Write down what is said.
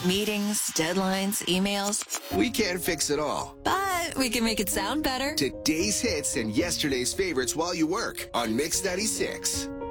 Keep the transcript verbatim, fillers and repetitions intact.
Meetings, deadlines, emails. We can't fix it all. But we can make it sound better. Today's hits and yesterday's favorites while you work on Mix ninety-six.